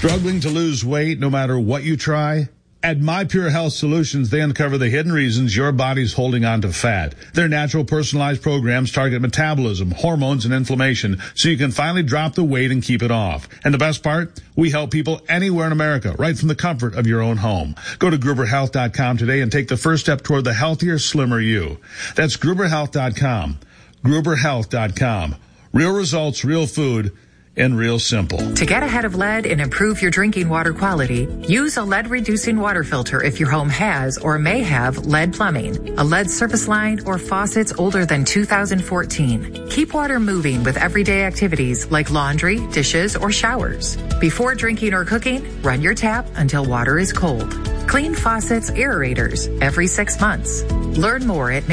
Struggling to lose weight no matter what you try? At My Pure Health Solutions, they uncover the hidden reasons your body's holding on to fat. Their natural personalized programs target metabolism, hormones, and inflammation so you can finally drop the weight and keep it off. And the best part? We help people anywhere in America, right from the comfort of your own home. Go to GruberHealth.com today and take the first step toward the healthier, slimmer you. That's GruberHealth.com. GruberHealth.com. Real results, real food, and real simple. To get ahead of lead and improve your drinking water quality, use a lead-reducing water filter if your home has or may have lead plumbing, a lead surface line, or faucets older than 2014. Keep water moving with everyday activities like laundry, dishes, or showers. Before drinking or cooking, run your tap until water is cold. Clean faucets, aerators every 6 months. Learn more at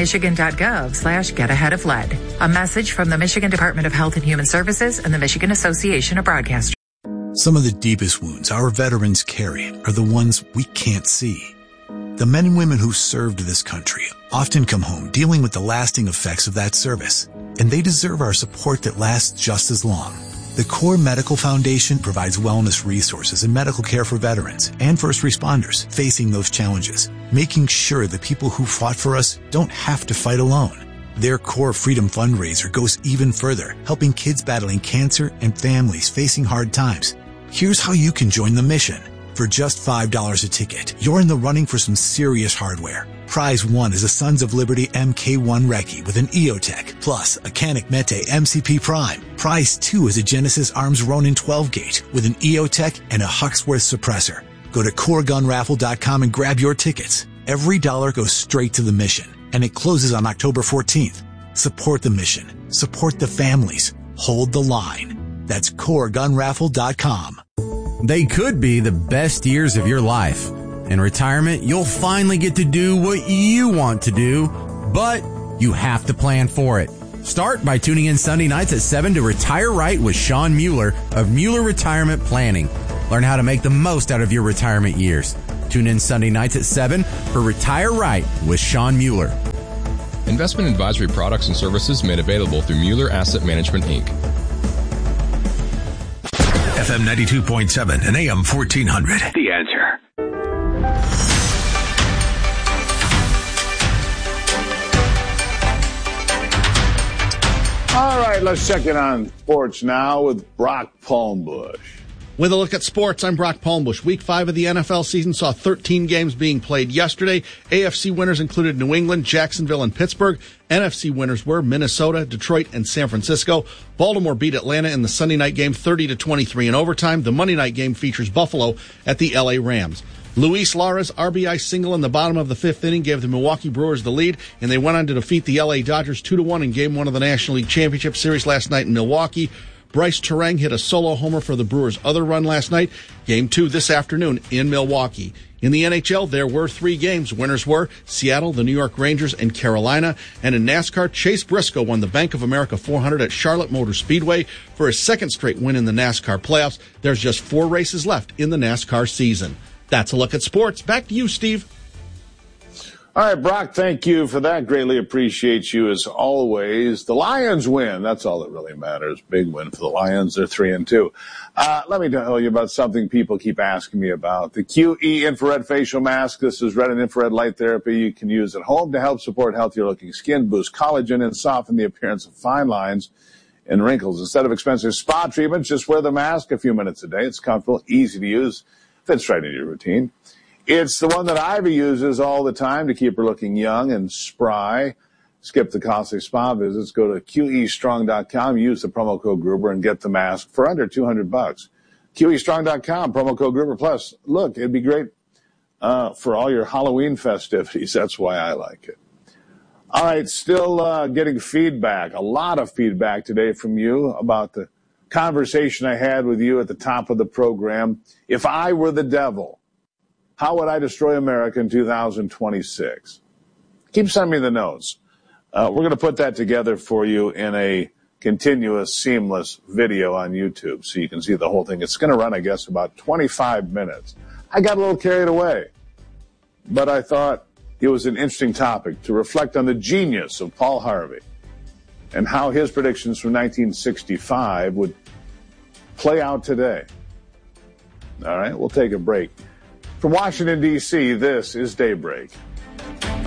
michigan.gov/getaheadoflead. A message from the Michigan Department of Health and Human Services and the Michigan Association of Broadcasters. Some of the deepest wounds our veterans carry are the ones we can't see. The men and women who served this country often come home dealing with the lasting effects of that service, and they deserve our support that lasts just as long. The Core Medical Foundation provides wellness resources and medical care for veterans and first responders facing those challenges, making sure the people who fought for us don't have to fight alone. Their Core Freedom fundraiser goes even further, helping kids battling cancer and families facing hard times. Here's how you can join the mission. For just $5 a ticket, you're in the running for some serious hardware. Prize 1 is a Sons of Liberty MK1 Recce with an EOTech, plus a Canik Mete MCP Prime. Prize 2 is a Genesis Arms Ronin 12-gauge with an EOTech and a Huxworth suppressor. Go to CoreGunRaffle.com and grab your tickets. Every dollar goes straight to the mission, and it closes on October 14th. Support the mission. Support the families. Hold the line. That's CoreGunRaffle.com. They could be the best years of your life. In retirement, you'll finally get to do what you want to do, but you have to plan for it. Start by tuning in Sunday nights at 7 to Retire Right with Sean Mueller of Mueller Retirement Planning. Learn how to make the most out of your retirement years. Tune in Sunday nights at 7 for Retire Right with Sean Mueller. Investment advisory products and services made available through Mueller Asset Management, Inc. FM 92.7 and AM 1400. The Answer. All right, let's check in on sports now with Brock Palmbush. With a look at sports, I'm Brock Palmbush. Week 5 of the NFL season saw 13 games being played yesterday. AFC winners included New England, Jacksonville, and Pittsburgh. NFC winners were Minnesota, Detroit, and San Francisco. Baltimore beat Atlanta in the Sunday night game 30-23 in overtime. The Monday night game features Buffalo at the LA Rams. Luis Lara's RBI single in the bottom of the 5th inning gave the Milwaukee Brewers the lead, and they went on to defeat the LA Dodgers 2-1 in Game 1 of the National League Championship Series last night in Milwaukee. Bryce Terang hit a solo homer for the Brewers' other run last night. Game 2 this afternoon in Milwaukee. In the NHL, there were 3 games. Winners were Seattle, the New York Rangers, and Carolina. And in NASCAR, Chase Briscoe won the Bank of America 400 at Charlotte Motor Speedway for his second straight win in the NASCAR playoffs. There's just 4 races left in the NASCAR season. That's a look at sports. Back to you, Steve. All right, Brock, thank you for that. Greatly appreciate you as always. The Lions win. That's all that really matters. Big win for the Lions. They're 3-2. Let me tell you about something people keep asking me about. The QE infrared facial mask. This is red and infrared light therapy you can use at home to help support healthier looking skin, boost collagen, and soften the appearance of fine lines and wrinkles. Instead of expensive spa treatments, just wear the mask a few minutes a day. It's comfortable, easy to use, fits right into your routine. It's the one that Ivy uses all the time to keep her looking young and spry. Skip the costly spa visits. Go to QEstrong.com, use the promo code Gruber, and get the mask for under $200. QEstrong.com, promo code Gruber. Plus, look, it'd be great for all your Halloween festivities. That's why I like it. All right, still getting feedback, a lot of feedback today from you about the conversation I had with you at the top of the program. If I were the devil, how would I destroy America in 2026? Keep sending me the notes. We're going to put that together for you in a continuous, seamless video on YouTube so you can see the whole thing. It's going to run, I guess, about 25 minutes. I got a little carried away, but I thought it was an interesting topic to reflect on the genius of Paul Harvey and how his predictions from 1965 would play out today. All right, we'll take a break. From Washington, D.C., this is Daybreak.